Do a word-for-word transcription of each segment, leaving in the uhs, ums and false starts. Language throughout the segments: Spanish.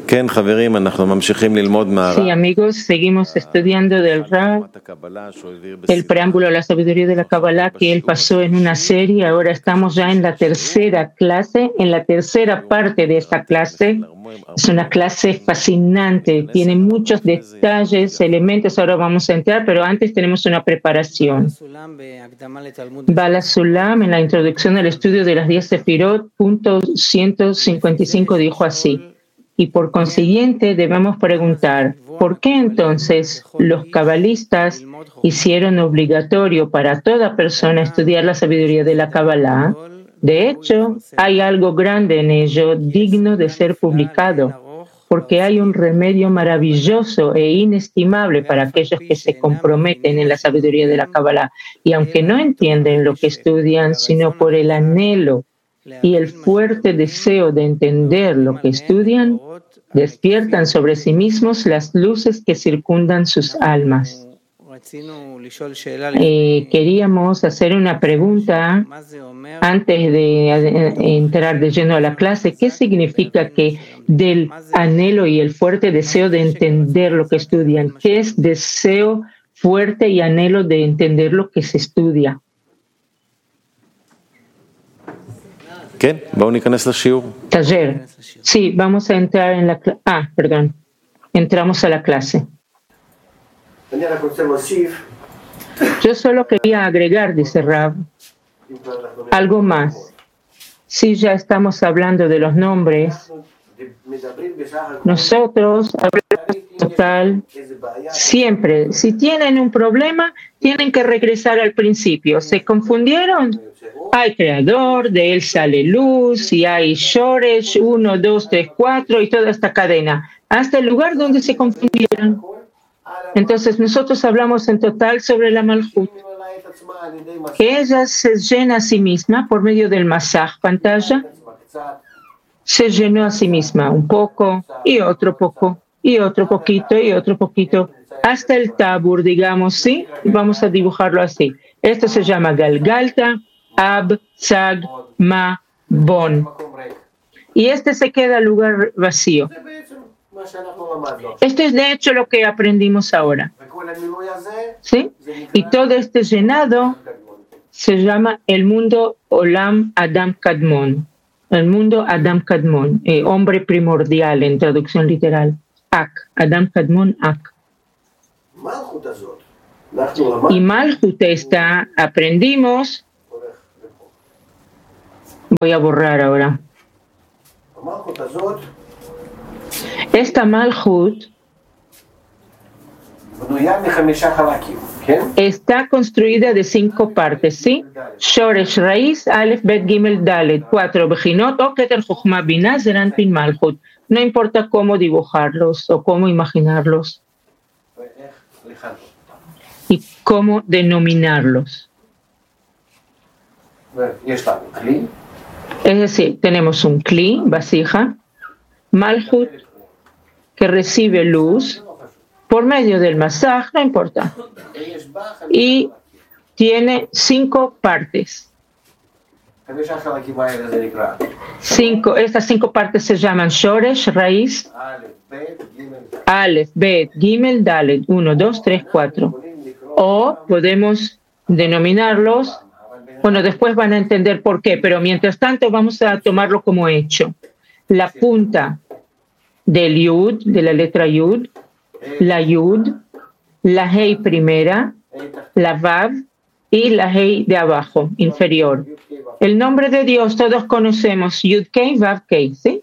Sí, amigos, seguimos estudiando del Rav, el preámbulo a la sabiduría de la Kabbalah que él pasó en una serie. Ahora estamos ya en la tercera clase, en la tercera parte de esta clase. Es una clase fascinante, tiene muchos detalles, elementos. Ahora vamos a entrar, pero antes tenemos una preparación. Bala Sulam, en la introducción al estudio de las diez Sefirot, punto ciento cincuenta y cinco, dijo así. Y por consiguiente debemos preguntar, ¿por qué entonces los cabalistas hicieron obligatorio para toda persona estudiar la sabiduría de la Kabbalah? De hecho, hay algo grande en ello, digno de ser publicado, porque hay un remedio maravilloso e inestimable para aquellos que se comprometen en la sabiduría de la Kabbalah. Y aunque no entienden lo que estudian, sino por el anhelo y el fuerte deseo de entender lo que estudian, despiertan sobre sí mismos las luces que circundan sus almas. Eh, queríamos hacer una pregunta antes de entrar de lleno a la clase. ¿Qué significa que del anhelo y el fuerte deseo de entender lo que estudian? ¿Qué es deseo fuerte y anhelo de entender lo que se estudia? ¿Qué? Taller. Sí, vamos a entrar en la clase. Ah, perdón. Entramos a la clase. Yo solo quería agregar, dice Rav, algo más. Si ya estamos hablando de los nombres, nosotros hablamos total siempre. Si tienen un problema, tienen que regresar al principio. ¿Se confundieron? Hay creador, de él sale luz, y hay Shoresh, uno, dos, tres, cuatro, y toda esta cadena, hasta el lugar donde se confundieron. Entonces nosotros hablamos en total sobre la Malhut, que ella se llena a sí misma por medio del masaj, pantalla, se llenó a sí misma un poco, y otro poco, y otro poquito, y otro poquito, hasta el tabur, digamos, ¿sí? Vamos a dibujarlo así. Esto se llama Galgalta, Ab, Sag, Ma, Bon. Y este se queda al lugar vacío. Esto es de hecho lo que aprendimos ahora. ¿Sí? Y todo este llenado se llama el mundo Olam Adam Kadmon. El mundo Adam Kadmon, eh, hombre primordial en traducción literal. Ak, Adam Kadmon, Ak. Y Malhut esta, aprendimos. Voy a borrar ahora. Esta Malhut está construida de cinco partes, ¿sí? Shoresh, raíz, Aleph, Bet, Gimel, Dalet, cuatro Bejinot, o Keter, Jochma, Binah, Zeranpin, Malhut. No importa cómo dibujarlos o cómo imaginarlos y cómo denominarlos. Es decir, tenemos un Kli, vasija, Malhut, que recibe luz por medio del masaj, no importa, y tiene cinco partes. Cinco, estas cinco partes se llaman Shoresh, raíz, Aleph, Bet, Gimel, Dalet, uno, dos, tres, cuatro. O podemos denominarlos. Bueno, después van a entender por qué, pero mientras tanto vamos a tomarlo como hecho. La punta del Yud, de la letra Yud, la Yud, la Hei primera, la Vav y la Hei de abajo, inferior. El nombre de Dios todos conocemos, Yud Kei, Vav Kei, ¿sí?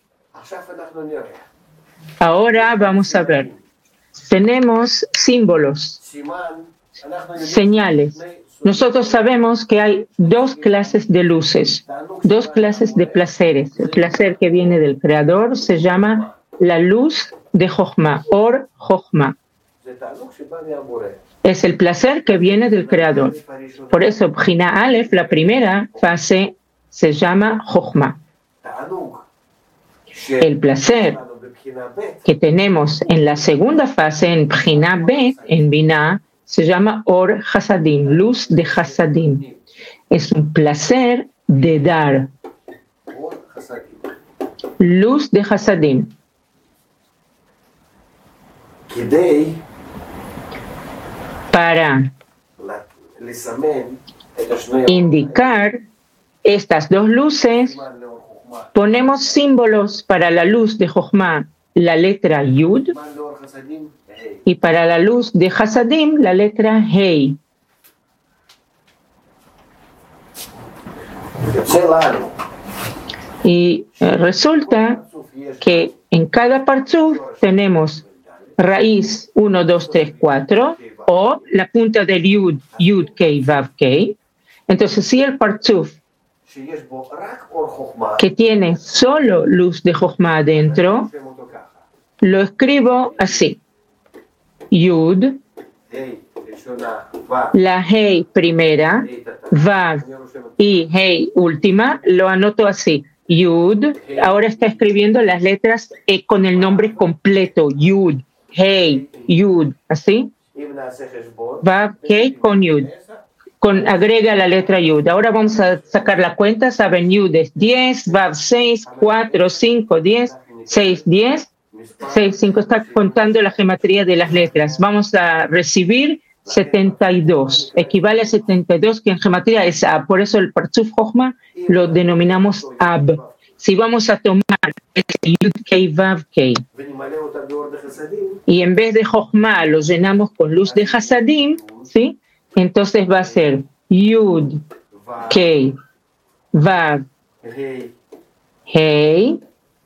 Ahora vamos a ver. Tenemos símbolos, señales. Nosotros sabemos que hay dos clases de luces, dos clases de placeres. El placer que viene del Creador se llama la luz de Jochma, Or Jochma. Es el placer que viene del Creador. Por eso, Bjina Aleph, la primera fase, se llama Jochma. El placer que tenemos en la segunda fase, en Bjina Bet, en Binah, se llama Or Hasadim, luz de Hasadim. Es un placer de dar. Luz de Hasadim. para indicar estas dos luces, ponemos símbolos para la luz de Jochma, la letra Yud, y para la luz de Hasadim, la letra Hei. Y eh, resulta que en cada partzuf tenemos raíz uno, dos, tres, cuatro, o la punta del Yud, Yud, Kei, Vav, Kei. Entonces, si el partzuf que tiene solo luz de Jochma adentro, lo escribo así. Yud, la Hei primera, Vav y Hei última, lo anoto así. Yud, ahora está escribiendo las letras eh, con el nombre completo. Yud, Hei, Yud, ¿así? Vav, Hei con Yud. Con, agrega la letra Yud. Ahora vamos a sacar la cuenta. Saben, Yud es diez, Vav seis, cuatro, cinco, diez, seis, diez, seis, cinco. Está contando la gematría de las letras. Vamos a recibir setenta y dos. Equivale a setenta y dos, que en gematría es Ab. Por eso el Partzuf Jochma lo denominamos Ab. Si vamos a tomar este Yud, Kei, Vav, Kei, y en vez de Jochma lo llenamos con luz de Hasadim, ¿sí? Entonces va a ser Yud, Kei, Vav, Hei.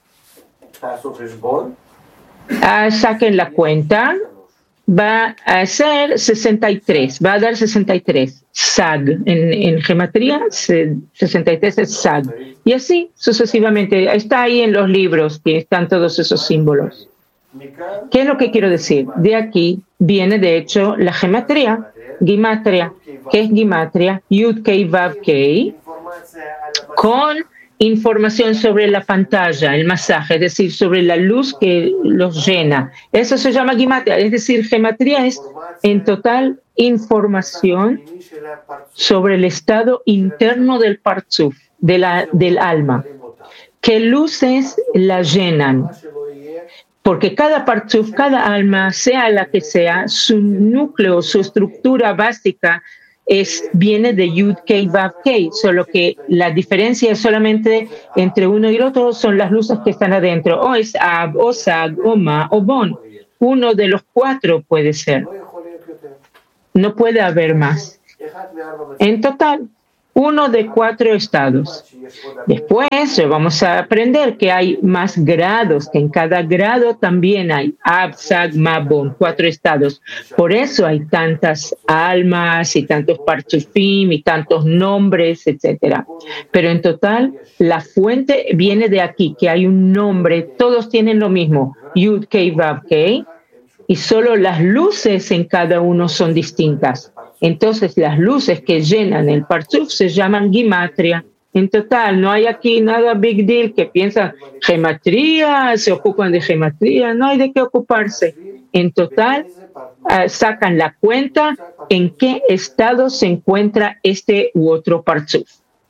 Ah, saquen la cuenta. Va a ser sesenta y tres. Va a dar sesenta y tres. Sag. En, en gematría, sesenta y tres es Sag. Y así sucesivamente. Está ahí en los libros que están todos esos símbolos. ¿Qué es lo que quiero decir? De aquí viene, de hecho, la gematría. Gimatria. ¿Qué es gimatria? Yud, Kei, Vav, Kei. Con información sobre la pantalla, el masaje, es decir, sobre la luz que los llena. Eso se llama gimatria. Es decir, gematría es en total información sobre el estado interno del partzuf, de la, del alma. ¿Qué luces la llenan? Porque cada partzuf, cada alma, sea la que sea, su núcleo, su estructura básica es, viene de Yud, Kei, Vav, Kei, solo que la diferencia solamente entre uno y el otro son las luces que están adentro. O es Ab, o Sag, o Ma, o Bon. Uno de los cuatro puede ser. No puede haber más. En total, uno de cuatro estados. Después vamos a aprender que hay más grados, que en cada grado también hay Ab, Sag, Ma, Bon, cuatro estados. Por eso hay tantas almas y tantos partzufim y tantos nombres, etcétera. Pero en total, la fuente viene de aquí, que hay un nombre, todos tienen lo mismo, Yud, Kei, Vav, Kei, y solo las luces en cada uno son distintas. Entonces, las luces que llenan el partzuf se llaman gimatria. En total, no hay aquí nada big deal que piensan gematría, se ocupan de gematría, no hay de qué ocuparse. En total, uh, sacan la cuenta en qué estado se encuentra este u otro partzuf.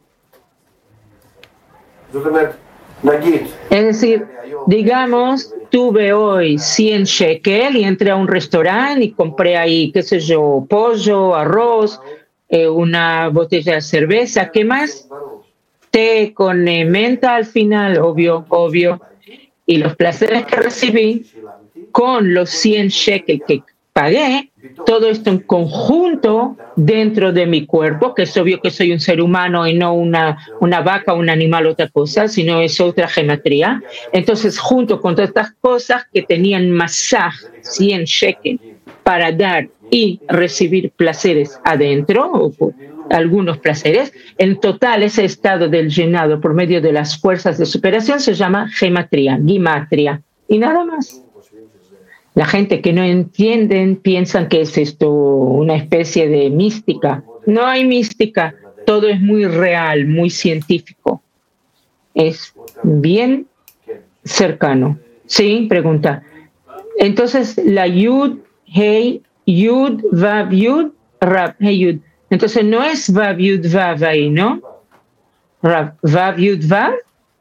Es decir, digamos, tuve hoy cien shekel y entré a un restaurante y compré ahí, qué sé yo, pollo, arroz, eh, una botella de cerveza, ¿qué más? Té con eh, menta al final, obvio, obvio. Y los placeres que recibí con los cien shekel que pagué, todo esto en conjunto dentro de mi cuerpo, que es obvio que soy un ser humano y no una, una vaca, un animal, otra cosa, sino es otra gematría. Entonces, junto con todas estas cosas que tenían masaj, cien shekel, para dar y recibir placeres adentro, o algunos placeres, en total ese estado del llenado por medio de las fuerzas de superación se llama gematría, gimatria, y nada más. La gente que no entienden piensan que es esto una especie de mística. No hay mística, todo es muy real, muy científico. Es bien cercano. ¿Sí? Pregunta. Entonces, la Yud, Hei, Yud, Vav, Yud, Rab, Hei, Yud. Entonces, no es Vav, Yud, Vav ahí, ¿no? Rab, Vav, Yud, Vav.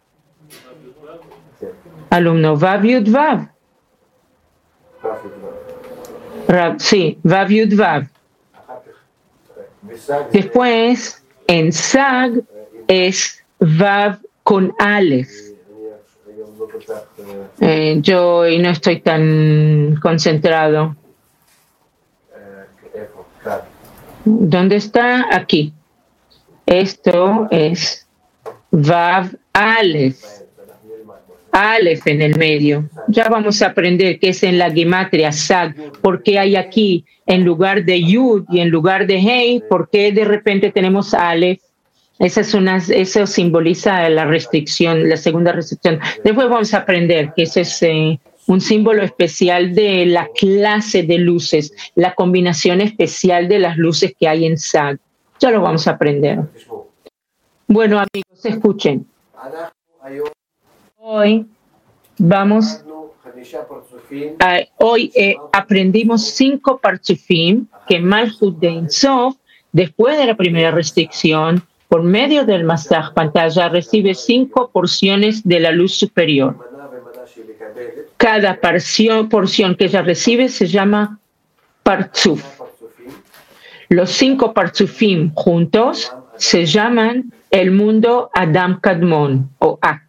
Alumno, Vav, Yud, Vav. Rab, sí, Vav Yud Vav. Después, en Sag es Vav con Aleph. Eh, yo hoy no estoy tan concentrado. ¿Dónde está? Aquí. Esto es Vav Aleph. Aleph en el medio. Ya vamos a aprender qué es en la gematria Sag, por qué hay aquí en lugar de Yud y en lugar de Hei, por qué de repente tenemos Aleph. Esa es una, eso simboliza la restricción, la segunda restricción. Después vamos a aprender que ese es eh, un símbolo especial de la clase de luces, la combinación especial de las luces que hay en Sag. Ya lo vamos a aprender. Bueno, amigos, escuchen. Hoy vamos a, hoy eh, aprendimos cinco partzufim que Malchut de Ein Sof, después de la primera restricción, por medio del masaj pantalla, recibe cinco porciones de la luz superior. Cada porción, porción que ella recibe se llama partzuf. Los cinco partzufim juntos se llaman el mundo Adam Kadmon o Ak.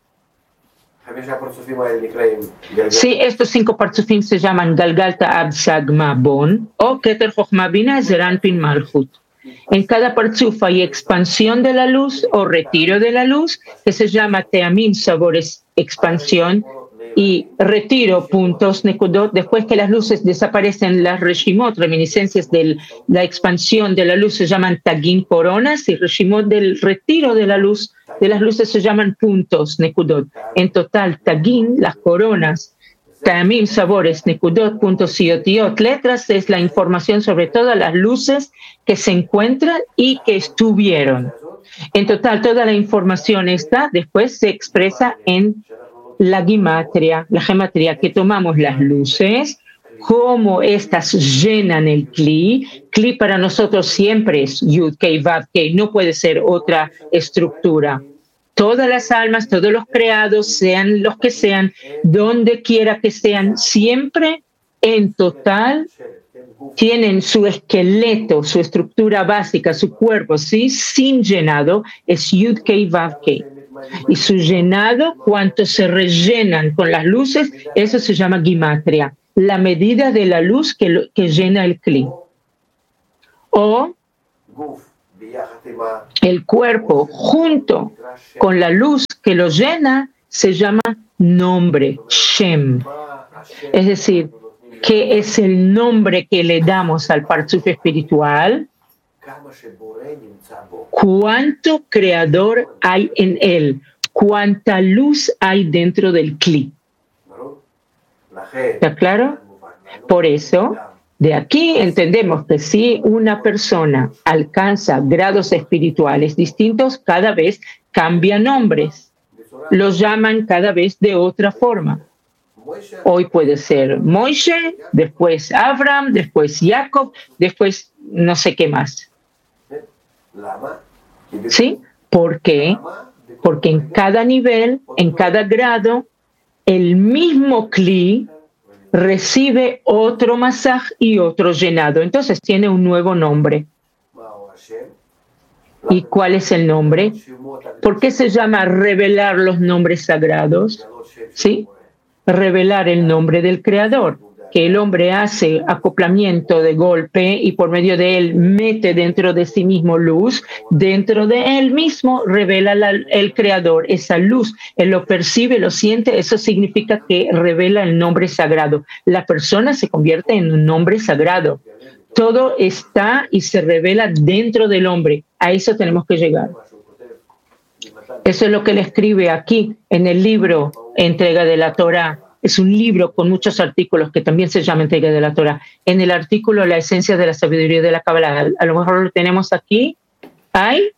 Sí, estos cinco partzufim se llaman Galgalta Ab Sagma Bon o Keter Chochma Bina Zeranpin Malchut. En cada partzuf hay expansión de la luz o retiro de la luz, que se llama Teamim, sabores, expansión, y retiro, puntos, nekudot. Después que las luces desaparecen, las reshimot, reminiscencias de la expansión de la luz, se llaman tagim, coronas, y reshimot del retiro de la luz, de las luces, se llaman puntos, nekudot. En total, tagim, las coronas, Tamim, sabores, nekudot, puntos y otiot, letras, es la información sobre todas las luces que se encuentran y que estuvieron. En total, toda la información está, después se expresa en la gematria, la gematria, que tomamos las luces, cómo estas llenan el Kli. Kli para nosotros siempre es Yud, Kei, Vav, Kei, no puede ser otra estructura. Todas las almas, todos los creados, sean los que sean, donde quiera que sean, siempre en total tienen su esqueleto, su estructura básica, su cuerpo, ¿sí? Sin llenado, es Yud Kei Vav Kei. Y su llenado, cuanto se rellenan con las luces, eso se llama gematria, la medida de la luz que, lo, que llena el Kli. O el cuerpo junto con la luz que lo llena se llama nombre, Shem. Es decir, ¿qué es el nombre que le damos al partzuf espiritual? ¿Cuánto creador hay en él? ¿Cuánta luz hay dentro del Kli? ¿Está claro? Por eso, de aquí entendemos que si una persona alcanza grados espirituales distintos, cada vez cambia nombres. Los llaman cada vez de otra forma. Hoy puede ser Moishe, después Abraham, después Jacob, después no sé qué más. ¿Sí? ¿Por qué? Porque en cada nivel, en cada grado, el mismo Kli recibe otro masaj y otro llenado. Entonces tiene un nuevo nombre. ¿Y cuál es el nombre? ¿Por qué se llama revelar los nombres sagrados? ¿Sí? Revelar el nombre del Creador, que el hombre hace acoplamiento de golpe y por medio de él mete dentro de sí mismo luz, dentro de él mismo revela la, el Creador, esa luz, él lo percibe, lo siente, eso significa que revela el nombre sagrado. La persona se convierte en un nombre sagrado. Todo está y se revela dentro del hombre. A eso tenemos que llegar. Eso es lo que él escribe aquí en el libro Entrega de la Torá. Es un libro con muchos artículos que también se llama Entrega de la Torá. En el artículo La esencia de la sabiduría de la Kabbalah, a lo mejor lo tenemos aquí. ¿Hay?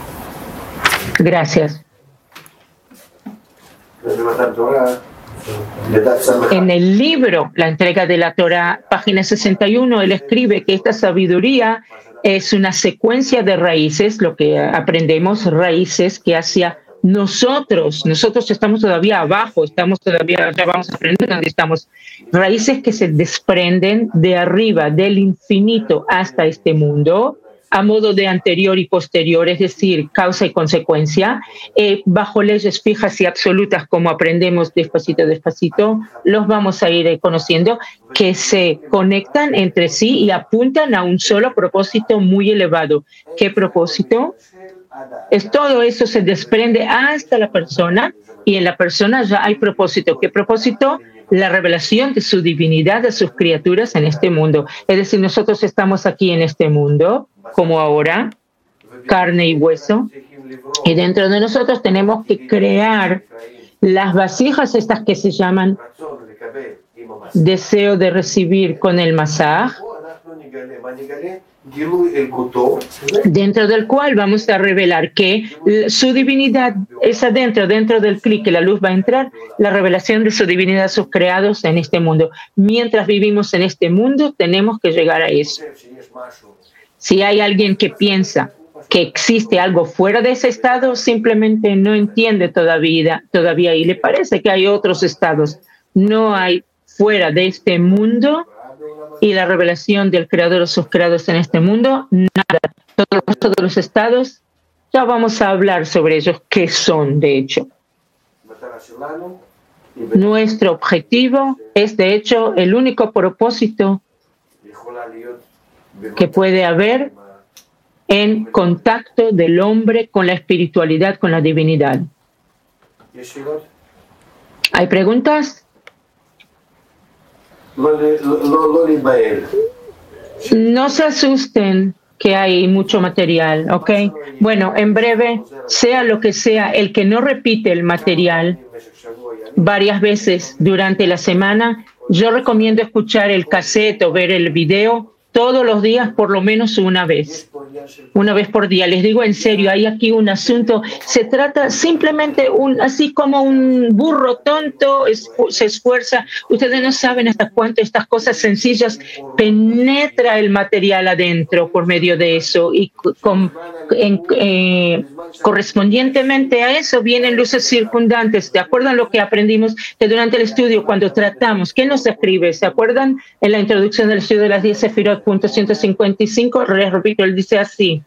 Gracias. En el libro La entrega de la Torá, página sesenta y uno, él escribe que esta sabiduría es una secuencia de raíces, lo que aprendemos, raíces que hacia nosotros, nosotros estamos todavía abajo, estamos todavía, ya vamos a aprender dónde estamos, raíces que se desprenden de arriba, del infinito hasta este mundo, a modo de anterior y posterior, es decir, causa y consecuencia, eh, bajo leyes fijas y absolutas, como aprendemos despacito, despacito, los vamos a ir eh, conociendo, que se conectan entre sí y apuntan a un solo propósito muy elevado. ¿Qué propósito? Es todo eso se desprende hasta la persona, y en la persona ya hay propósito. ¿Qué propósito? La revelación de su divinidad a sus criaturas en este mundo. Es decir, nosotros estamos aquí en este mundo, como ahora, carne y hueso, y dentro de nosotros tenemos que crear las vasijas estas que se llaman deseo de recibir con el masaj, dentro del cual vamos a revelar que su divinidad es adentro, dentro del clic que la luz va a entrar, la revelación de su divinidad a sus creados en este mundo. Mientras vivimos en este mundo, tenemos que llegar a eso. Si hay alguien que piensa que existe algo fuera de ese estado, simplemente no entiende todavía, todavía y le parece que hay otros estados. No hay fuera de este mundo y la revelación del creador o sus creados en este mundo, nada. Todos, todos los estados, ya vamos a hablar sobre ellos, qué son de hecho. Nuestro objetivo es de hecho el único propósito que puede haber en contacto del hombre con la espiritualidad, con la divinidad. ¿Hay preguntas? No se asusten que hay mucho material, ¿ok? Bueno, en breve, sea lo que sea, el que no repite el material varias veces durante la semana, yo recomiendo escuchar el cassette o ver el video todos los días, por lo menos una vez. Una vez por día. Les digo en serio, hay aquí un asunto. Se trata simplemente, un, así como un burro tonto es, se esfuerza. Ustedes no saben hasta cuánto estas cosas sencillas penetra el material adentro por medio de eso. Y con, en, eh, correspondientemente a eso vienen luces circundantes. ¿Se acuerdan lo que aprendimos que durante el estudio, cuando tratamos? ¿Qué nos escribe? ¿Se acuerdan en la introducción del estudio de las diez sefirot? Punto ciento cincuenta y cinco, les repito, él dice así.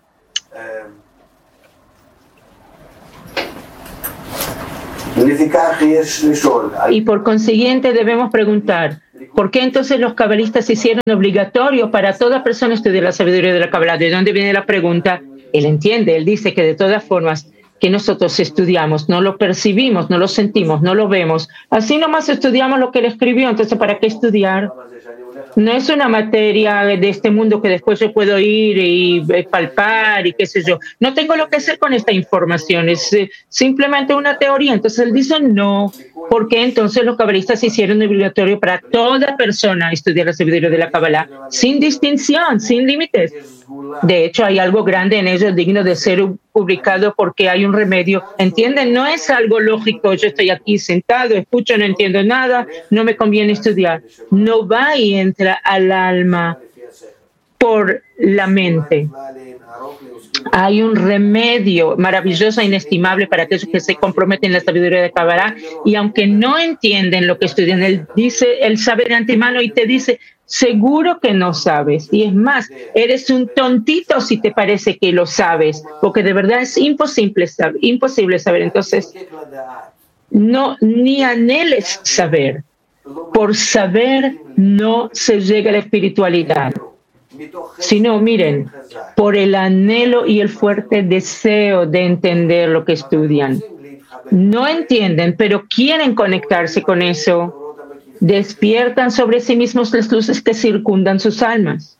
Y por consiguiente debemos preguntar, ¿por qué entonces los cabalistas hicieron obligatorio para toda persona estudiar la sabiduría de la Kabbalah? ¿De dónde viene la pregunta? Él entiende, él dice que de todas formas que nosotros estudiamos, no lo percibimos, no lo sentimos, no lo vemos. Así nomás estudiamos lo que él escribió, entonces ¿para qué estudiar? No es una materia de este mundo que después yo puedo ir y palpar y qué sé yo. No tengo lo que hacer con esta información, es eh, simplemente una teoría. Entonces él dice no, porque entonces los cabalistas hicieron obligatorio para toda persona estudiar la sabiduría de la Kabbalah, sin distinción, sin límites. De hecho, hay algo grande en ello digno de ser publicado porque hay un remedio. ¿Entienden? No es algo lógico. Yo estoy aquí sentado, escucho, no entiendo nada, no me conviene estudiar. No va y entra al alma por la mente. Hay un remedio maravilloso e inestimable para aquellos que se comprometen en la sabiduría de Kabbalah y aunque no entienden lo que estudian, él dice, él sabe de antemano y te dice, seguro que no sabes. Y es más, eres un tontito si te parece que lo sabes, porque de verdad es imposible saber. Imposible saber. Entonces, no ni anheles saber. Por saber no se llega a la espiritualidad. Sino, miren, por el anhelo y el fuerte deseo de entender lo que estudian. No entienden, pero quieren conectarse con eso. Despiertan sobre sí mismos las luces que circundan sus almas.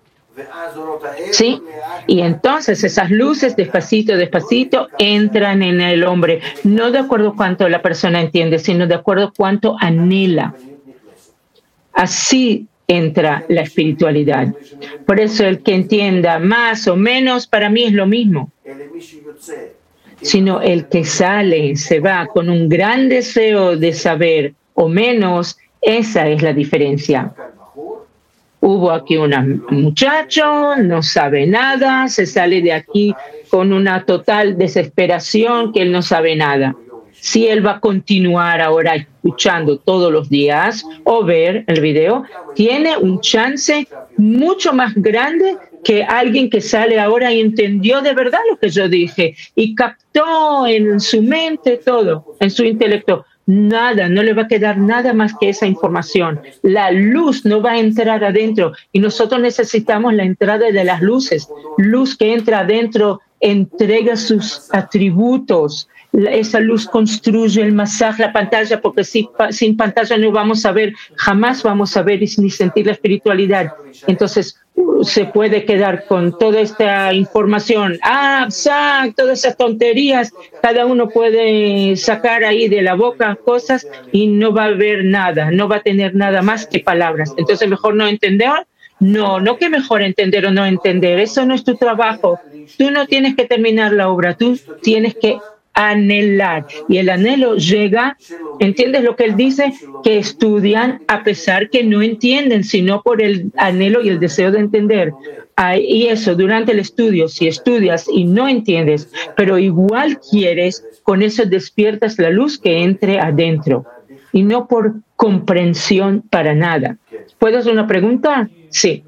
¿Sí? Y entonces esas luces, despacito, despacito, entran en el hombre. No de acuerdo a cuánto la persona entiende, sino de acuerdo a cuánto anhela. Así entra la espiritualidad. Por eso el que entienda más o menos, para mí es lo mismo. Sino el que sale, se va con un gran deseo de saber o menos, esa es la diferencia. Hubo aquí un muchacho, no sabe nada, se sale de aquí con una total desesperación que él no sabe nada. Si él va a continuar ahora escuchando todos los días o ver el video, tiene un chance mucho más grande que alguien que sale ahora y entendió de verdad lo que yo dije y captó en su mente todo, en su intelecto. Nada, no le va a quedar nada más que esa información. La luz no va a entrar adentro y nosotros necesitamos la entrada de las luces. Luz que entra adentro entrega sus atributos. Esa luz construye el masaje, la pantalla, porque si, sin pantalla no vamos a ver, jamás vamos a ver ni sentir la espiritualidad. Entonces, se puede quedar con toda esta información, ah, sac, todas esas tonterías, cada uno puede sacar ahí de la boca cosas y no va a ver nada, no va a tener nada más que palabras. Entonces, mejor no entender. No, no que mejor entender o no entender, eso no es tu trabajo. Tú no tienes que terminar la obra, tú tienes que anhelar. Y el anhelo llega, ¿entiendes lo que él dice? Que estudian a pesar que no entienden, sino por el anhelo y el deseo de entender. Y eso, durante el estudio, si estudias y no entiendes, pero igual quieres, con eso despiertas la luz que entre adentro. Y no por comprensión para nada. ¿Puedo hacer una pregunta? Sí.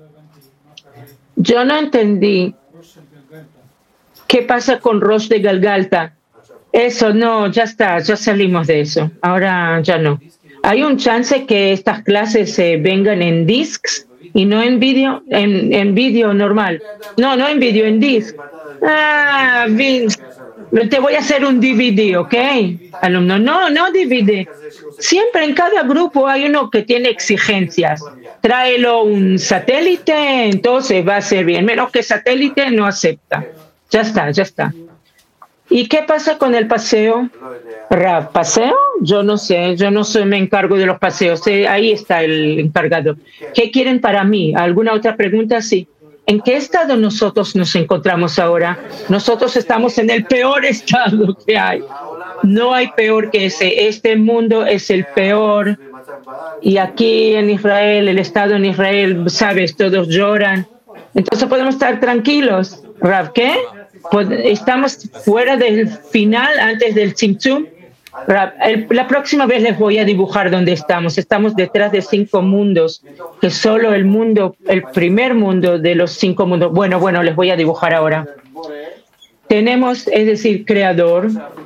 Yo no entendí qué pasa con Rosh de Galgalta. Eso no, ya está, ya salimos de eso. Ahora ya no. ¿Hay un chance que estas clases se eh, vengan en discs y no en vídeo, en, en vídeo normal? No, no en vídeo, en disc. Ah, te voy a hacer un D V D, ¿ok? Alumno, no, no D V D. Siempre en cada grupo hay uno que tiene exigencias. Tráelo un satélite, entonces va a ser bien. Menos que satélite no acepta. Ya está, ya está. ¿Y qué pasa con el paseo? Rav, ¿paseo? Yo no sé, yo no soy, me encargo de los paseos. Eh, ahí está el encargado. ¿Qué quieren para mí? ¿Alguna otra pregunta? Sí. ¿En qué estado nosotros nos encontramos ahora? Nosotros estamos en el peor estado que hay. No hay peor que ese. Este mundo es el peor. Y aquí en Israel, el estado en Israel, sabes, todos lloran. Entonces podemos estar tranquilos. Rav, ¿qué? Estamos fuera del final, antes del Tzimtzum. La próxima vez les voy a dibujar dónde estamos. Estamos detrás de cinco mundos, que solo el mundo, el primer mundo de los cinco mundos. Bueno, bueno, les voy a dibujar ahora. Tenemos, es decir, creador.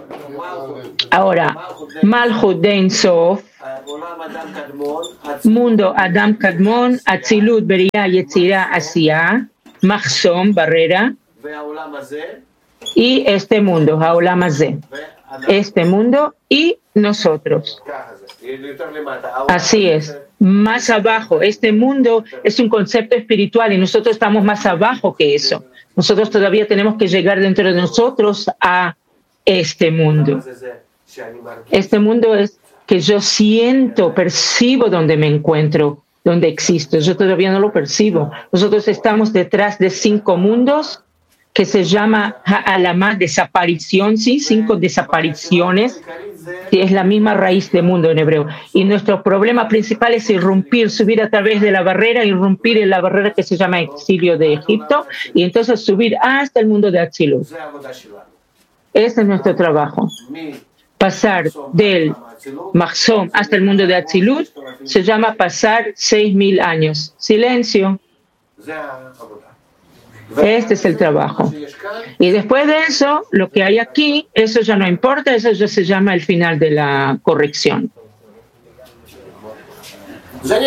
Ahora, Malchut de Ein Sof, mundo Adam Kadmon, Atzilut, Beria, Yetzirah, Asiya, Mahsom, barrera. Y este mundo, Haolam Hazeh, este mundo y nosotros. Así es, más abajo. Este mundo es un concepto espiritual y nosotros estamos más abajo que eso. Nosotros todavía tenemos que llegar dentro de nosotros a este mundo. Este mundo es que yo siento, percibo donde me encuentro, donde existo. Yo todavía no lo percibo. Nosotros estamos detrás de cinco mundos que se llama Ha'alamá, desaparición, sí, cinco desapariciones, que es la misma raíz de mundo en hebreo. Y nuestro problema principal es irrumpir, subir a través de la barrera, irrumpir en la barrera que se llama exilio de Egipto, y entonces subir hasta el mundo de Atzilut. Ese es nuestro trabajo. Pasar del Mahsom hasta el mundo de Atzilut se llama pasar seis mil años. Silencio. Este es el trabajo. Y después de eso, lo que hay aquí, eso ya no importa, eso ya se llama el final de la corrección. Eso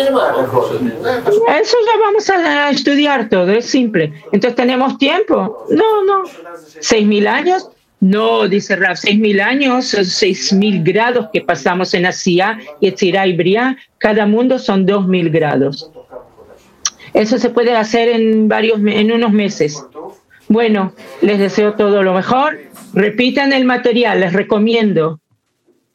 ya vamos a estudiar todo, es simple. Entonces, ¿tenemos tiempo? No, no. ¿Seis mil años? No, dice Rav, seis mil años, seis mil grados que pasamos en Asiya, Yetzirah y Briah. Cada mundo son dos mil grados. Eso se puede hacer en varios, en unos meses. Bueno, les deseo todo lo mejor. Repitan el material, les recomiendo.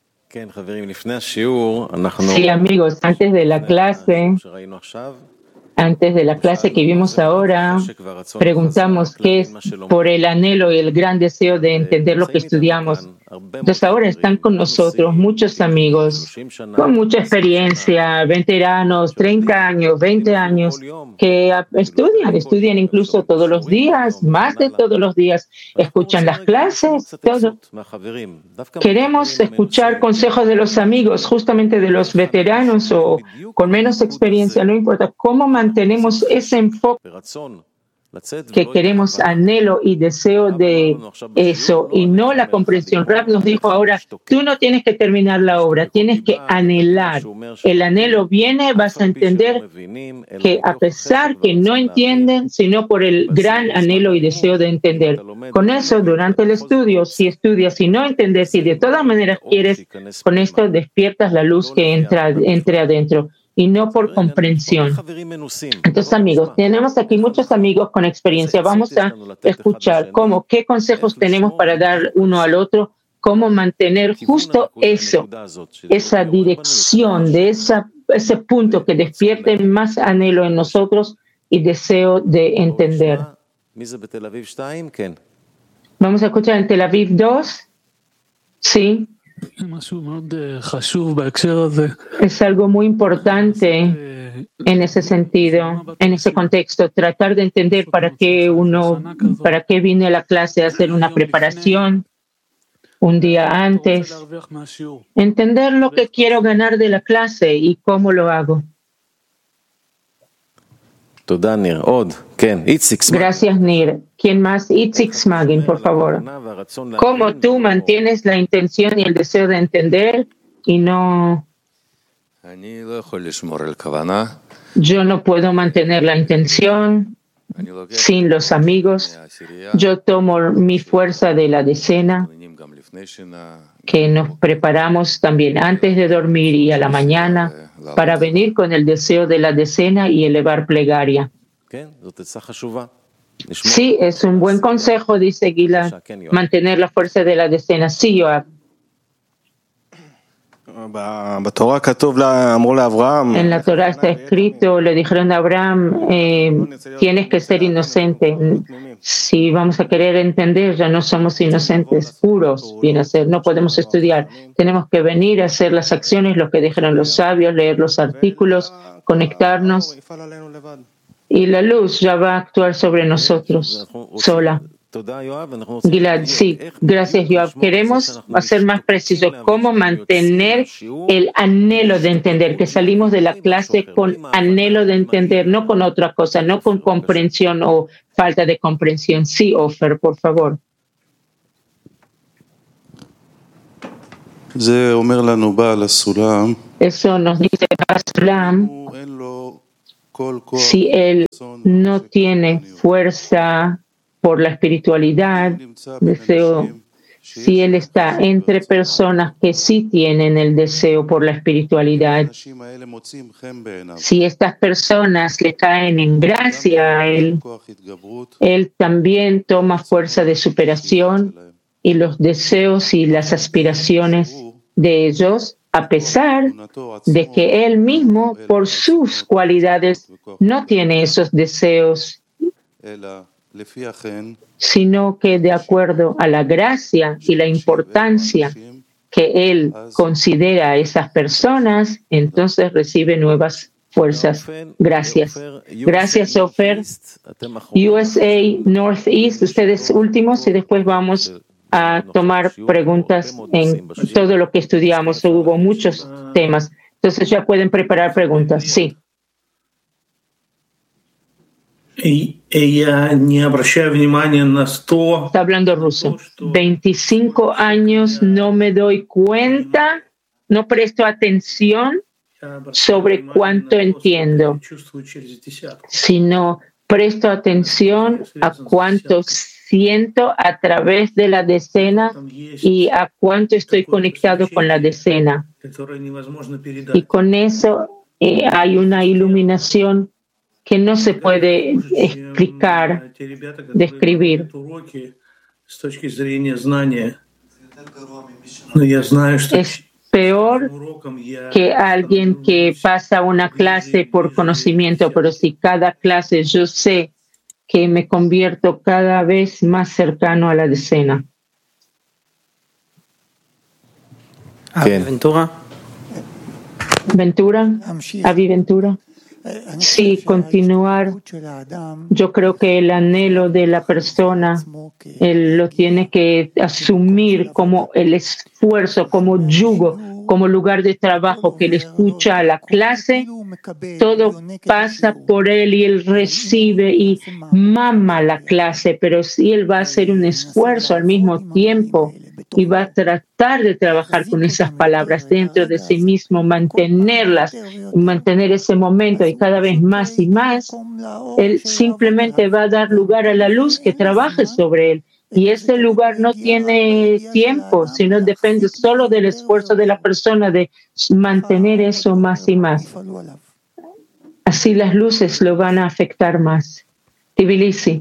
Sí, amigos, antes de la clase Antes de la clase que vimos ahora, preguntamos qué es por el anhelo y el gran deseo de entender lo que estudiamos. Entonces ahora están con nosotros muchos amigos con mucha experiencia, veteranos, treinta años, veinte años, que estudian, estudian incluso todos los días, más de todos los días, escuchan las clases, todo. Queremos escuchar consejos de los amigos, justamente de los veteranos o con menos experiencia, no importa cómo mantenemos ese enfoque que queremos, anhelo y deseo de eso, y no la comprensión. Rab nos dijo ahora, tú no tienes que terminar la obra, tienes que anhelar. El anhelo viene, vas a entender que a pesar que no entienden, sino por el gran anhelo y deseo de entender. Con eso, durante el estudio, si estudias y no entiendes y de todas maneras quieres, con esto despiertas la luz que entra entre adentro, y no por comprensión. Entonces, amigos, tenemos aquí muchos amigos con experiencia. Vamos a escuchar cómo, qué consejos tenemos para dar uno al otro, cómo mantener justo eso, esa dirección de esa, ese punto que despierte más anhelo en nosotros y deseo de entender. Vamos a escuchar en Tel Aviv dos. Sí. Es algo muy importante en ese sentido, en ese contexto, tratar de entender para qué uno, para qué viene a la clase, hacer una preparación un día antes, entender lo que quiero ganar de la clase y cómo lo hago. Gracias, Nir. ¿Quién más? Itzik Smagin, por favor. ¿Cómo tú mantienes la intención y el deseo de entender y no... Yo no puedo mantener la intención sin los amigos. Yo tomo mi fuerza de la decena, que nos preparamos también antes de dormir y a la mañana para venir con el deseo de la decena y elevar plegaria. Sí, es un buen consejo, dice Gilad, mantener la fuerza de la decena. Sí, Yoav. En la Torah está escrito, le dijeron a Abraham, eh, tienes que ser inocente. Si vamos a querer entender, ya no somos inocentes, puros, viene a ser, no podemos estudiar. Tenemos que venir a hacer las acciones, lo que dijeron los sabios, leer los artículos, conectarnos. Y la luz ya va a actuar sobre nosotros, sola. Gilad, sí, gracias, Yoav. Queremos hacer más preciso cómo mantener el anhelo de entender, que salimos de la clase con anhelo de entender, no con otra cosa, no con comprensión o falta de comprensión. Sí, Ofer, por favor. Eso nos dice Basulam. Si él no tiene fuerza por la espiritualidad, deseo, si él está entre personas que sí tienen el deseo por la espiritualidad, si estas personas le caen en gracia a él, él también toma fuerza de superación y los deseos y las aspiraciones de ellos, a pesar de que él mismo, por sus cualidades, no tiene esos deseos, sino que de acuerdo a la gracia y la importancia que él considera a esas personas, entonces recibe nuevas fuerzas. Gracias. Gracias, Ofer. U S A Northeast, ustedes últimos y después vamos a tomar preguntas en todo lo que estudiamos. Hubo muchos temas. Entonces ya pueden preparar preguntas. Sí. Está hablando ruso. veinticinco años no me doy cuenta, no presto atención sobre cuánto entiendo, sino presto atención a cuánto siento a través de la decena y a cuánto estoy conectado con la decena. Y con eso eh, hay una iluminación que no se puede explicar, describir. Es peor que alguien que pasa una clase por conocimiento, pero si cada clase yo sé que me convierto cada vez más cercano a la decena. Ventura. Ventura, Avi Ventura. Sí, continuar. Yo creo que el anhelo de la persona, él lo tiene que asumir como el esfuerzo, como yugo, como lugar de trabajo, que él escucha a la clase, todo pasa por él y él recibe y mama la clase, pero sí él va a hacer un esfuerzo al mismo tiempo y va a tratar de trabajar con esas palabras dentro de sí mismo, mantenerlas, mantener ese momento y cada vez más y más, él simplemente va a dar lugar a la luz que trabaje sobre él. Y ese lugar no tiene tiempo, sino depende solo del esfuerzo de la persona de mantener eso más y más. Así las luces lo van a afectar más. Tbilisi.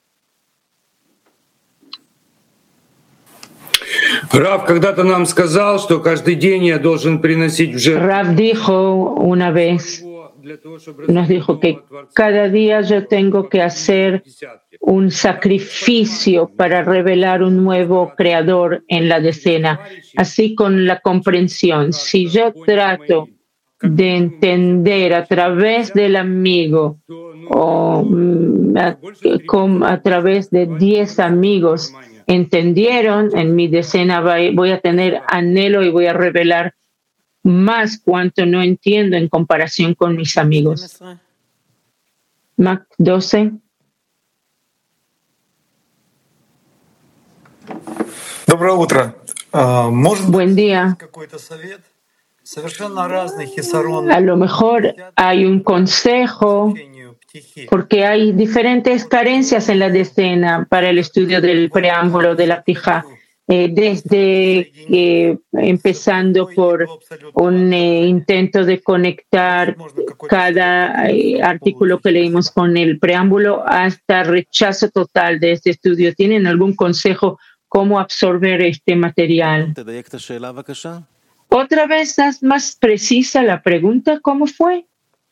Рав когда-то нам сказал, что каждый день я должен приносить в жертву. Rav dijo una vez, nos dijo que cada día yo tengo que hacer un sacrificio para revelar un nuevo creador en la decena, así con la comprensión. Si yo trato de entender a través del amigo o a, a través de diez amigos, entendieron, en mi decena voy a tener anhelo y voy a revelar más cuanto no entiendo en comparación con mis amigos. Mac doce. Доброе утро. Buen día. A lo mejor hay un consejo porque hay diferentes carencias en la decena para el estudio del preámbulo de la Ptijá, eh, desde eh, empezando por un eh, intento de conectar cada eh, artículo que leímos con el preámbulo hasta rechazo total de este estudio. ¿Tienen algún consejo cómo absorber este material? Otra vez, haz más precisa la pregunta, ¿cómo fue?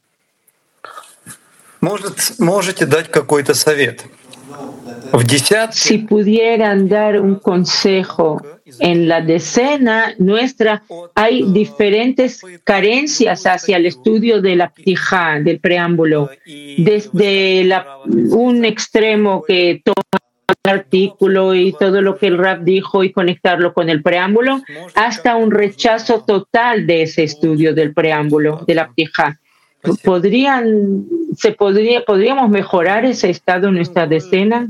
Может, можете дать какой-то совет? В десятке... Si pudieran dar un consejo, en la decena nuestra hay diferentes carencias hacia el estudio de la Ptijá, del preámbulo. Desde la, un extremo que toma el artículo y todo lo que el Rab dijo y conectarlo con el preámbulo, hasta un rechazo total de ese estudio del preámbulo, de la Ptijá. ¿Podrían, se podría, ¿Podríamos mejorar ese estado en nuestra decena?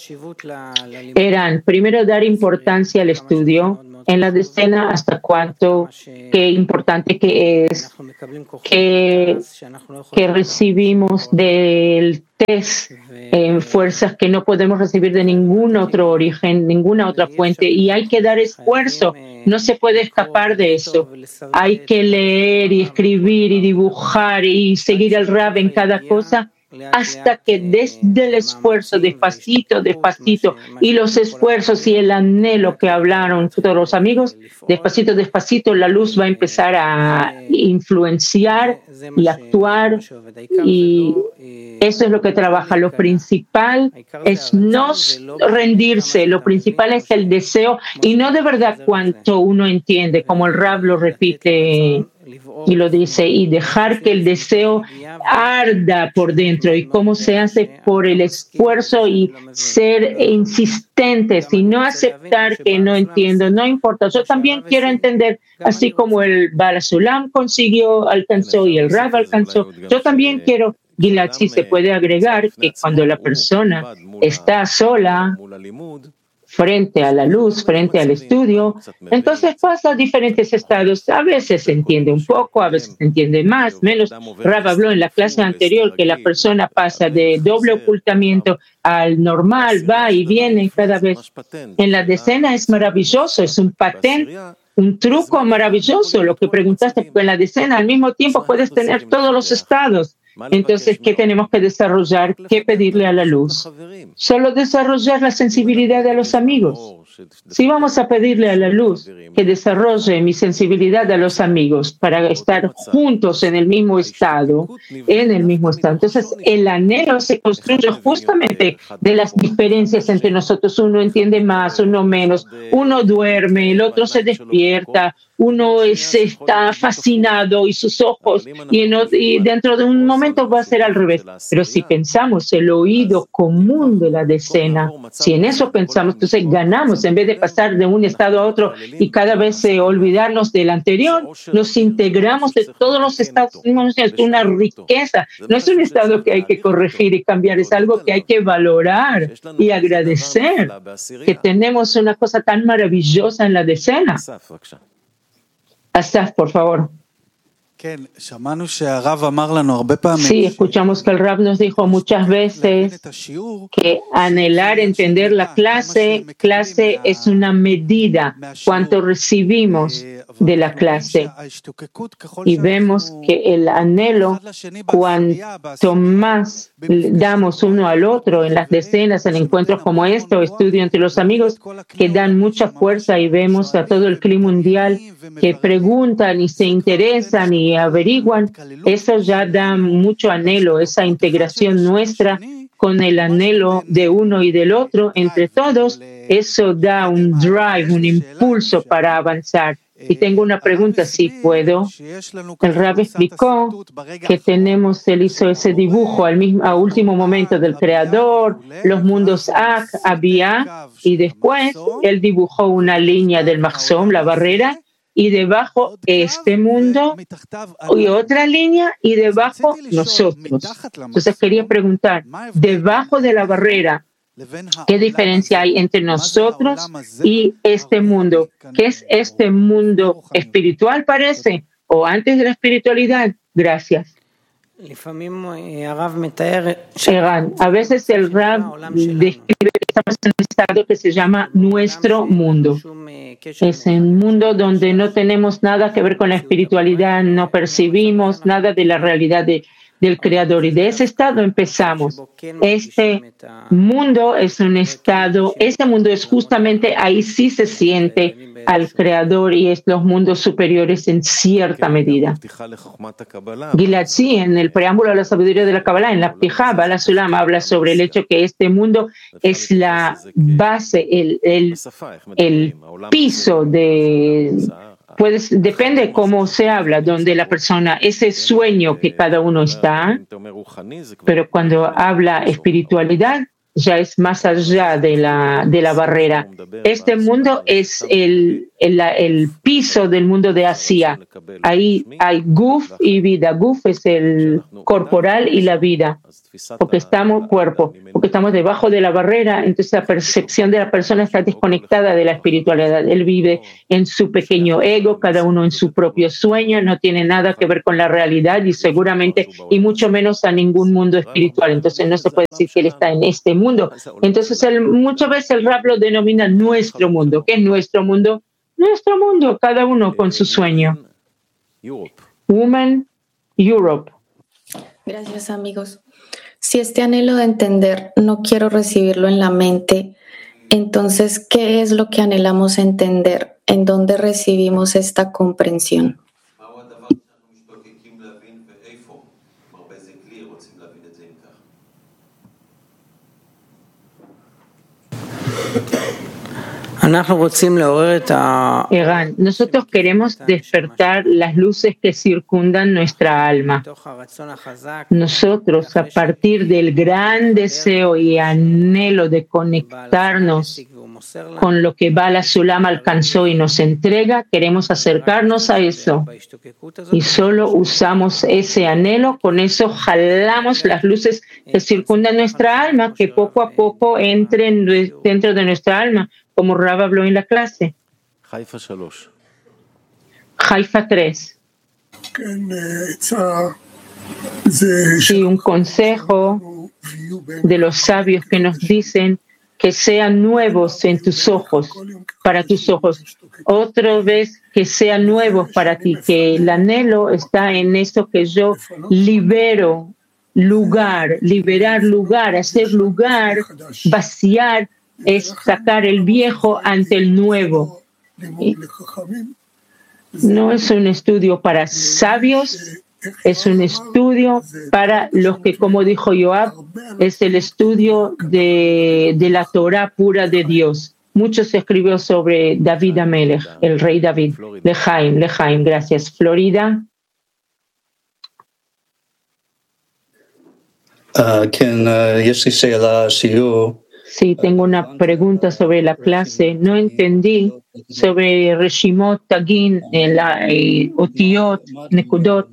Eran, primero, dar importancia al estudio en la decena, hasta cuánto, qué importante que es, que, que recibimos del test eh, fuerzas que no podemos recibir de ningún otro origen, ninguna otra fuente, y hay que dar esfuerzo. No se puede escapar de eso. Hay que leer y escribir y dibujar y seguir al Rab en cada cosa hasta que desde el esfuerzo, despacito, despacito, y los esfuerzos y el anhelo que hablaron todos los amigos, despacito, despacito, la luz va a empezar a influenciar y actuar, y eso es lo que trabaja. Lo principal es no rendirse, lo principal es el deseo, y no de verdad cuanto uno entiende, como el Rab lo repite y lo dice, y dejar que el deseo arda por dentro, y cómo se hace por el esfuerzo y ser insistentes y no aceptar que no entiendo, no importa, yo también quiero entender, así como el Baal Sulam consiguió, alcanzó y el Rab alcanzó, yo también quiero. Gilad, sí se puede agregar que cuando la persona está sola frente a la luz, frente al estudio, entonces pasa a diferentes estados. A veces se entiende un poco, a veces se entiende más, menos. Rab habló en la clase anterior que la persona pasa de doble ocultamiento al normal, va y viene cada vez. En la decena es maravilloso, es un patén, un truco maravilloso lo que preguntaste, porque en la decena al mismo tiempo puedes tener todos los estados. Entonces, ¿qué tenemos que desarrollar? ¿Qué pedirle a la luz? Solo desarrollar la sensibilidad de los amigos. Si vamos a pedirle a la luz que desarrolle mi sensibilidad a los amigos para estar juntos en el mismo estado, en el mismo estado, entonces el anhelo se construye justamente de las diferencias entre nosotros. Uno entiende más, uno menos, uno duerme, el otro se despierta, uno es, está fascinado y sus ojos, y, en, y dentro de un momento va a ser al revés. Pero si pensamos el oído común de la decena, si en eso pensamos, entonces ganamos. En vez de pasar de un estado a otro y cada vez eh, olvidarnos del anterior, nos integramos de todos los estados. Es una riqueza. No es un estado que hay que corregir y cambiar, es algo que hay que valorar y agradecer, que tenemos una cosa tan maravillosa en la decena. Asaf, por favor. Sí, escuchamos que el Rab nos dijo muchas veces que anhelar entender la clase, clase es una medida, cuánto recibimos de la clase. Y vemos que el anhelo, cuanto más damos uno al otro en las decenas, en encuentros como este o estudio entre los amigos, que dan mucha fuerza, y vemos a todo el clima mundial que preguntan y se interesan y averiguan, eso ya da mucho anhelo, esa integración nuestra con el anhelo de uno y del otro, entre todos, eso da un drive, un impulso para avanzar. Y tengo una pregunta, si puedo. El Rab explicó que tenemos, él hizo ese dibujo al mismo, a último momento del Creador, los mundos Ak, Abiyah, y después él dibujó una línea del Mahzom, la barrera, y debajo este mundo y otra línea, y debajo nosotros. Entonces quería preguntar, debajo de la barrera, ¿qué diferencia hay entre nosotros y este mundo? ¿Qué es este mundo espiritual, parece? ¿O antes de la espiritualidad? Gracias. Eran, a veces el Rab describe que estamos en un estado que se llama nuestro mundo. Es un mundo donde no tenemos nada que ver con la espiritualidad, no percibimos nada de la realidad de, del Creador. Y de ese estado empezamos. Este mundo es un estado, ese mundo es justamente, ahí sí se siente al Creador, y es los mundos superiores en cierta medida. Gilad, sí, en el preámbulo de la sabiduría de la Kabbalah, en la Ptijá, Bala Sulam habla sobre el hecho que este mundo es la base, el, el, el piso de... Pues depende cómo se habla, donde la persona, ese sueño que cada uno está, pero cuando habla espiritualidad, ya es más allá de la, de la barrera. Este mundo es el, el, el piso del mundo de Asia. Ahí hay Guf y vida. Guf es el corporal y la vida, porque estamos cuerpo, porque estamos debajo de la barrera. Entonces la percepción de la persona está desconectada de la espiritualidad. Él vive en su pequeño ego, cada uno en su propio sueño, no tiene nada que ver con la realidad y seguramente, y mucho menos a ningún mundo espiritual. Entonces no se puede decir que él está en este mundo. Entonces el, muchas veces el Rab lo denomina nuestro mundo. ¿Qué es nuestro mundo? Nuestro mundo, cada uno con su sueño. Woman, Europe. Gracias, amigos. Si este anhelo de entender no quiero recibirlo en la mente, entonces, ¿qué es lo que anhelamos entender? ¿En dónde recibimos esta comprensión? Eran, nosotros queremos despertar las luces que circundan nuestra alma. Nosotros, a partir del gran deseo y anhelo de conectarnos con lo que Bala Sulam alcanzó y nos entrega, queremos acercarnos a eso. Y solo usamos ese anhelo, con eso jalamos las luces que circundan nuestra alma, que poco a poco entren dentro de nuestra alma, como Rab habló en la clase. Haifa tres. Sí, un consejo de los sabios que nos dicen que sean nuevos en tus ojos, para tus ojos. Otra vez, que sean nuevos para ti, que el anhelo está en eso que yo libero lugar, liberar lugar, hacer lugar, vaciar, es sacar el viejo ante el nuevo. Y no es un estudio para sabios, es un estudio para los que, como dijo Yoav, es el estudio de, de la Torah pura de Dios. Mucho se escribió sobre David Amelech, el rey David. Lejaim, Lejaim, gracias. Florida. Sí, tengo una pregunta sobre la clase. No entendí sobre Reshimot, Tagin, la Otiot, Nekudot.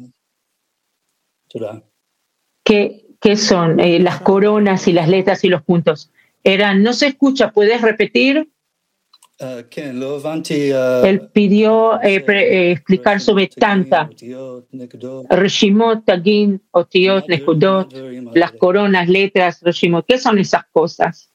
¿Qué, qué son eh, las coronas y las letras y los puntos? Eran, no se escucha, ¿puedes repetir? Él pidió eh, pre, eh, explicar sobre Tanta, Reshimot, Tagin, Otiot, Nekudot, las coronas, letras, Reshimot. ¿Qué son esas cosas?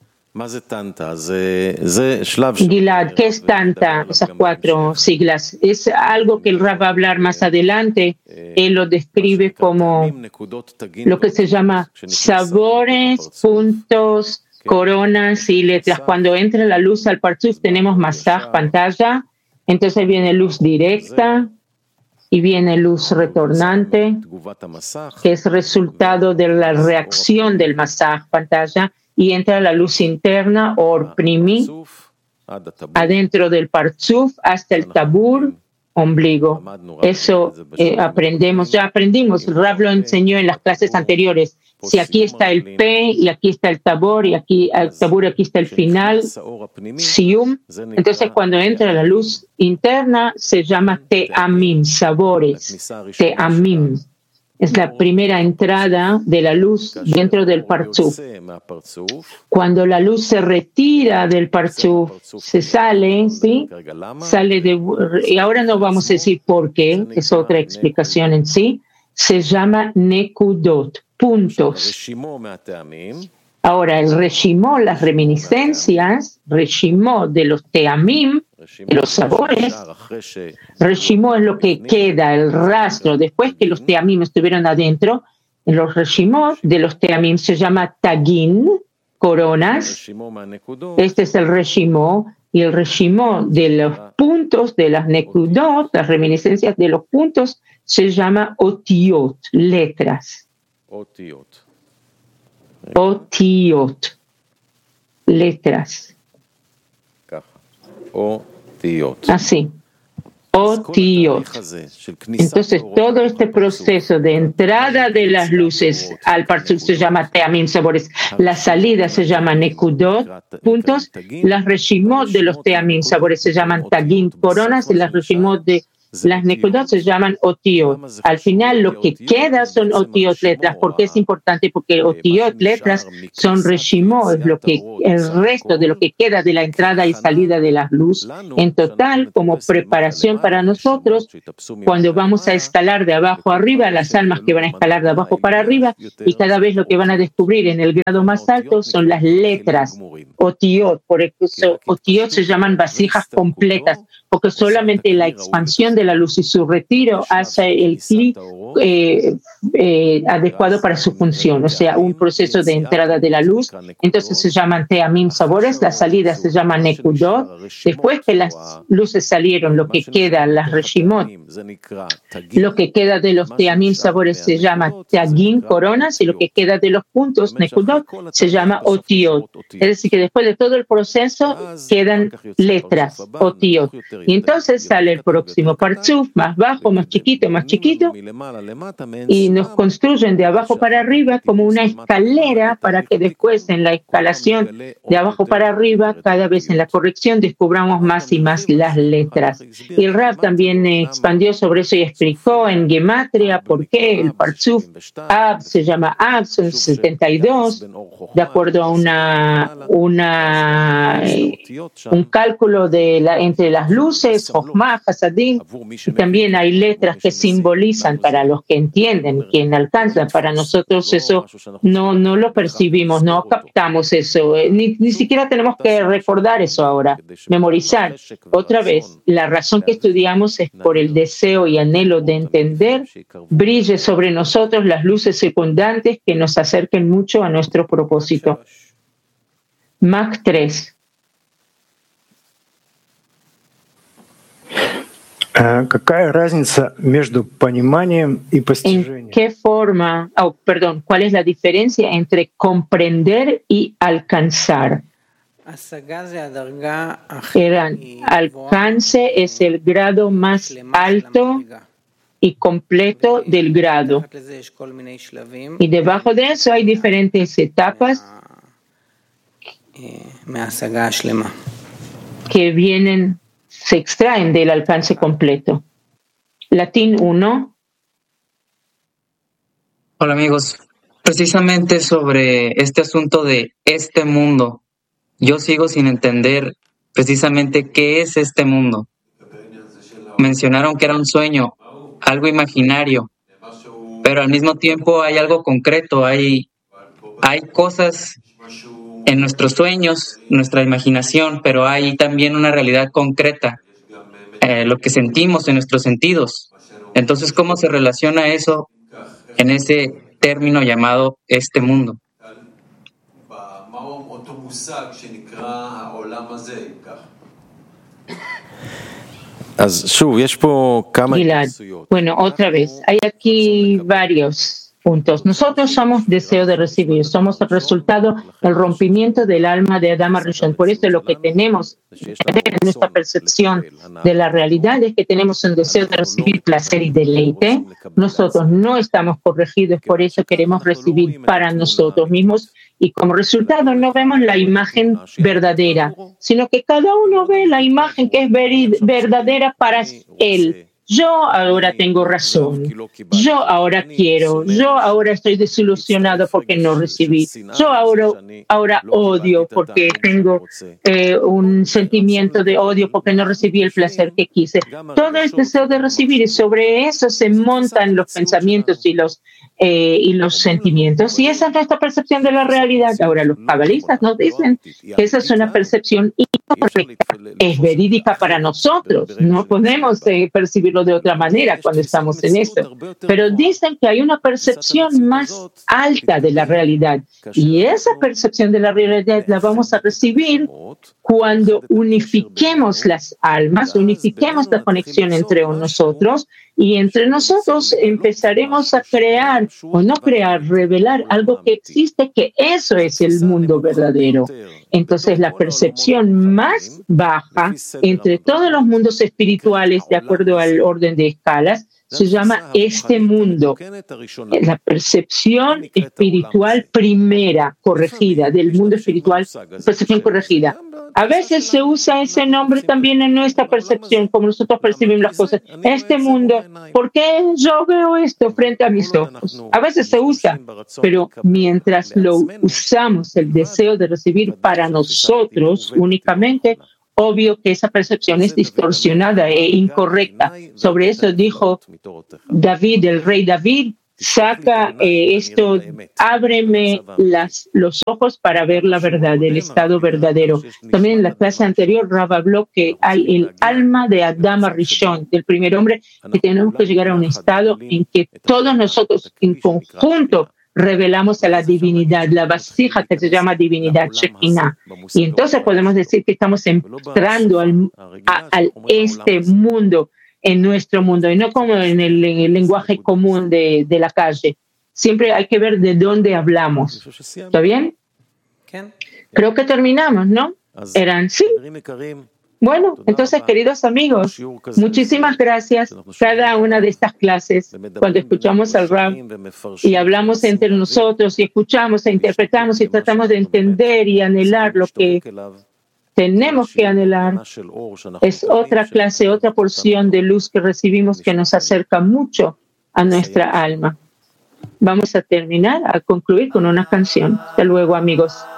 Gilad, ¿qué es Tanta? Esas cuatro siglas. Es algo que el Rab va a hablar más adelante. Él lo describe como lo que se llama sabores, puntos, coronas y letras. Cuando entra la luz al partzuf tenemos masaj, pantalla, entonces viene luz directa y viene luz retornante, que es resultado de la reacción del masaj, pantalla, y entra la luz interna, or primi, adentro del partzuf hasta el tabur, ombligo. Eso eh, aprendemos, ya aprendimos, Rav lo enseñó en las clases anteriores. Si aquí está el P y aquí está el tabor y aquí el tabur, aquí está el final, sium, entonces cuando entra la luz interna se llama te'amim, sabores, te'amim. Es la primera entrada de la luz dentro del partzuf. Cuando la luz se retira del partzuf, se sale, ¿sí? Sale de, y ahora no vamos a decir por qué, es otra explicación en sí, se llama nekudot, puntos. Ahora, el reshimó, las reminiscencias, reshimó de los teamim, de los sabores, reshimó es lo que queda, el rastro, después que los teamim estuvieron adentro, los reshimó de los teamim se llama tagin, coronas, este es el reshimó, y el reshimó de los puntos, de las nekudot, las reminiscencias de los puntos, se llama otiot, letras. Otiot. Otiot, letras. Otiot. Así. Otiot. Entonces, todo este proceso de entrada de las luces al partzuf se llama teamim, sabores. La salida se llama nekudot, puntos. Las reshimot de los teamim, sabores se llaman tagin, coronas, y las reshimot de las nekudot se llaman otiot. Al final lo que queda son otiot, letras. ¿Por qué es importante? Porque otiot, letras, son reshimot, es lo que, el resto de lo que queda de la entrada y salida de la luz. En total, como preparación para nosotros, cuando vamos a escalar de abajo a arriba, las almas que van a escalar de abajo para arriba, y cada vez lo que van a descubrir en el grado más alto son las letras, otiot. Por eso, otiot se llaman vasijas completas, porque solamente la expansión de la luz y su retiro hace el clic eh, eh, adecuado para su función, o sea, un proceso de entrada de la luz. Entonces se llaman teamim, sabores, la salida se llama nekudot. Después que las luces salieron, lo que queda, las reshimot, lo que queda de los teamim, sabores se llama tagin, coronas, y lo que queda de los puntos, nekudot, se llama otiot. Es decir, que después de todo el proceso quedan letras, otiot. Y entonces sale el próximo partzuf, más bajo, más chiquito, más chiquito, y nos construyen de abajo para arriba como una escalera para que después en la escalación de abajo para arriba, cada vez en la corrección, descubramos más y más las letras. Y el Rab también expandió sobre eso y explicó en gematria por qué el partzuf Ab se llama Ab, son setenta y dos, de acuerdo a una, una, un cálculo de la, entre las luces, Jochma, Hasadim, También hay letras que simbolizan para los que entienden, quien alcanza. Para nosotros eso no, no lo percibimos, no captamos eso, ni, ni siquiera tenemos que recordar eso ahora, memorizar. Otra vez, la razón que estudiamos es por el deseo y anhelo de entender, brille sobre nosotros las luces secundantes que nos acerquen mucho a nuestro propósito. Mac tres. Какая разница между пониманием и постижением? ¿En qué forma, oh, perdón, cuál es la diferencia entre comprender y alcanzar? El alcance es el grado más alto y completo del grado. Y debajo de eso hay diferentes etapas que vienen, se extraen del alcance completo. Latín uno. Hola amigos, precisamente sobre este asunto de este mundo, yo sigo sin entender precisamente qué es este mundo. Mencionaron que era un sueño, algo imaginario, pero al mismo tiempo hay algo concreto, hay, hay cosas en nuestros sueños, nuestra imaginación, pero hay también una realidad concreta, eh, lo que sentimos en nuestros sentidos. Entonces, ¿cómo se relaciona eso en ese término llamado este mundo? Gilad, bueno, otra vez, hay aquí varios puntos. Nosotros somos deseo de recibir, somos el resultado del rompimiento del alma de Adam Rishon. Por eso lo que tenemos en nuestra percepción de la realidad es que tenemos un deseo de recibir placer y deleite. Nosotros no estamos corregidos, por eso queremos recibir para nosotros mismos y como resultado no vemos la imagen verdadera, sino que cada uno ve la imagen que es verdadera para él. Yo ahora tengo razón, yo ahora quiero, yo ahora estoy desilusionado porque no recibí, yo ahora, ahora odio porque tengo eh, un sentimiento de odio porque no recibí el placer que quise. Todo es deseo de recibir y sobre eso se montan los pensamientos y los, eh, y los sentimientos y esa es nuestra percepción de la realidad. Ahora los cabalistas nos dicen que esa es una percepción incorrecta, es verídica para nosotros, no podemos eh, percibir de otra manera cuando estamos en esto. Pero dicen que hay una percepción más alta de la realidad y esa percepción de la realidad la vamos a recibir cuando unifiquemos las almas, unifiquemos la conexión entre nosotros y entre nosotros empezaremos a crear o no crear, revelar algo que existe, que eso es el mundo verdadero. Entonces la percepción más baja entre todos los mundos espirituales, de acuerdo al orden de escalas, se llama este mundo. La percepción espiritual primera, corregida, del mundo espiritual, percepción corregida. A veces se usa ese nombre también en nuestra percepción, como nosotros percibimos las cosas. Este mundo, ¿por qué yo veo esto frente a mis ojos? A veces se usa, pero mientras lo usamos, el deseo de recibir para nosotros únicamente, obvio que esa percepción es distorsionada e incorrecta. Sobre eso dijo David, el rey David, saca eh, esto, ábreme las, los ojos para ver la verdad, el estado verdadero. También en la clase anterior, Rav habló que hay el alma de Adam Rishon, del primer hombre, que tenemos que llegar a un estado en que todos nosotros en conjunto revelamos a la divinidad, la vasija que se llama divinidad Shekinah. Y entonces podemos decir que estamos entrando al, a, al este mundo, en nuestro mundo, y no como en el, en el lenguaje común de, de la calle. Siempre hay que ver de dónde hablamos. ¿Está bien? Creo que terminamos, ¿no? Eran sí. Bueno, entonces, queridos amigos, muchísimas gracias. Cada una de estas clases, cuando escuchamos al Rav y hablamos entre nosotros y escuchamos e interpretamos y tratamos de entender y anhelar lo que tenemos que anhelar, es otra clase, otra porción de luz que recibimos que nos acerca mucho a nuestra alma. Vamos a terminar, a concluir con una canción. Hasta luego, amigos.